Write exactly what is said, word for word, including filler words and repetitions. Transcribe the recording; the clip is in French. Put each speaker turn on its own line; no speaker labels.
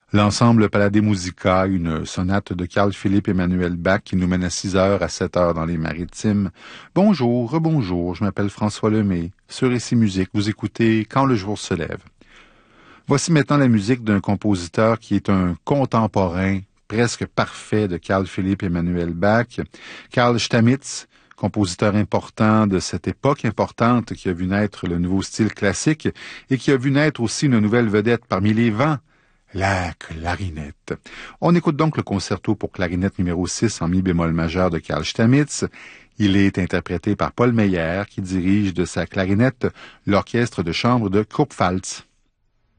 L'ensemble Palade Musica, une sonate de Carl Philipp Emanuel Bach qui nous mène à six heures à sept heures dans les Maritimes. Bonjour, rebonjour, je m'appelle François Lemay. Sur Récit Musique, vous écoutez Quand le jour se lève. Voici maintenant la musique d'un compositeur qui est un contemporain presque parfait de Carl Philipp Emanuel Bach, Carl Stamitz, compositeur important de cette époque importante qui a vu naître le nouveau style classique et qui a vu naître aussi une nouvelle vedette parmi les vents, la clarinette. On écoute donc le concerto pour clarinette numéro six en mi bémol majeur de Carl Stamitz. Il est interprété par Paul Meyer qui dirige de sa clarinette l'orchestre de chambre de Kurpfalz.